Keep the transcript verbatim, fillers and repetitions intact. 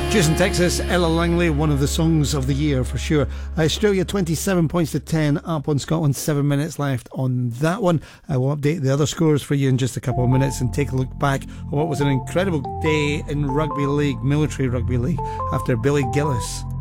Jason Texas, Ella Langley, one of the songs of the year for sure. Australia twenty-seven points to ten up on Scotland, seven minutes left on that one. I will update the other scores for you in just a couple of minutes and take a look back on what was an incredible day in rugby league, military rugby league, after Billy Gillis